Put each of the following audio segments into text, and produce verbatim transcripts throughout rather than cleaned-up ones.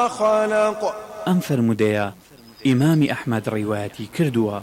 خلق. ئەم فەرمودەیە ئیمامی ئەحمەد ڕیوایەتی کردووە.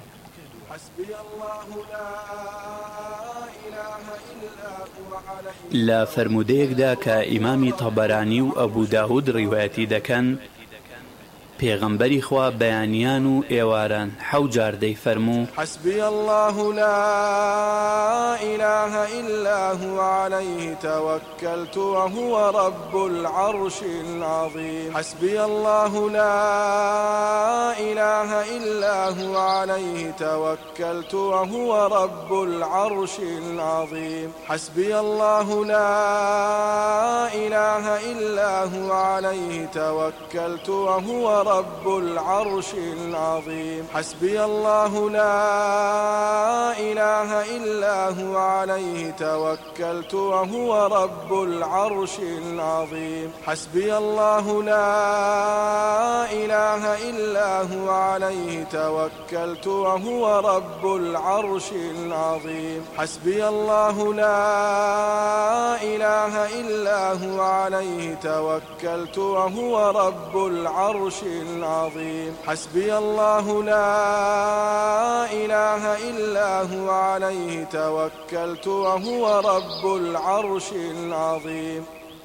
لە فەرمودەیەکدا کە ئیمامی تەبەرانی و ئەبوو داود ڕیوایەتی دەکەن، پێغەمبەری خوا بەیانیان و ئێواران حەو جار دەیفەرموو: حسبي الله لا إله إلا هو عليه توكلت وهو رب العرش العظيم. حسبي الله لا إله إلا هو عليه توكلت وهو رب العرش العظيم. حسبي الله لا إله إلا هو عليه توكلت وهو رب العرش العظيم. حسبي الله لا إله إلا هو عليه توكلت وهو رب العرش العظيم. حسبي الله لا إله إلا هو عليه توكلت وهو رب العرش العظيم. حسبي الله لا إله إلا هو عليه توكلت وهو رب العرش العظيم. حسبي الله لا إله إلا هو عليه توكلت وهو رب العرش العظيم.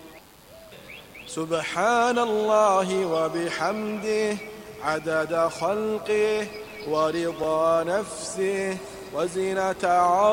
سبحان الله وبحمده عدد خلقه ورضا نفسه وزنة عرشه